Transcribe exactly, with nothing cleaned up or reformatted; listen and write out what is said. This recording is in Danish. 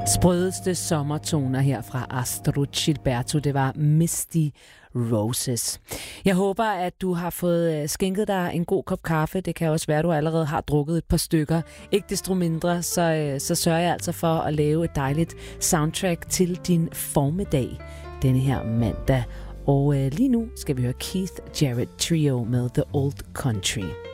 Sprødeste sommertoner her fra Astrud Gilberto, det var Misty Roses. Jeg håber, at du har fået skænket dig en god kop kaffe. Det kan også være, at du allerede har drukket et par stykker. Ikke desto mindre, så, så sørger jeg altså for at lave et dejligt soundtrack til din formiddag denne her mandag. Og øh, lige nu skal vi høre Keith Jarrett Trio med The Old Country.